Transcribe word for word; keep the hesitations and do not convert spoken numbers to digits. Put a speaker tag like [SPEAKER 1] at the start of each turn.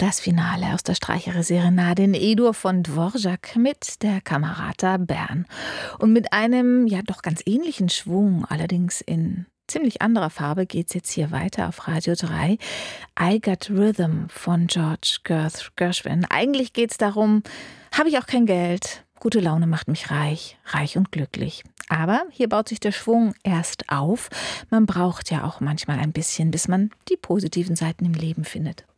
[SPEAKER 1] Das Finale aus der Streichereserenade in E-Dur von Dvorak mit der Camerata Bern. Und mit einem ja doch ganz ähnlichen Schwung, allerdings in ziemlich anderer Farbe, geht's jetzt hier weiter auf Radio drei. I Got Rhythm von George Gershwin. Eigentlich geht's darum, habe ich auch kein Geld, gute Laune macht mich reich, reich und glücklich. Aber hier baut sich der Schwung erst auf. Man braucht ja auch manchmal ein bisschen, bis man die positiven Seiten im Leben findet.